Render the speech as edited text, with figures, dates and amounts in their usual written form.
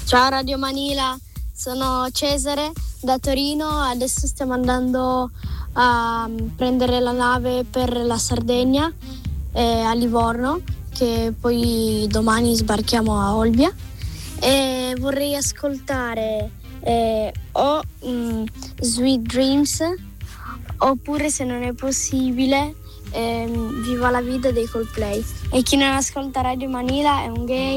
Ciao Radio Manila, sono Cesare da Torino, adesso stiamo andando a prendere la nave per la Sardegna, a Livorno, che poi domani sbarchiamo a Olbia, e vorrei ascoltare Sweet Dreams, oppure, se non è possibile, Viva la Vida dei Coldplay. E chi non ascolta Radio Manila è un gay.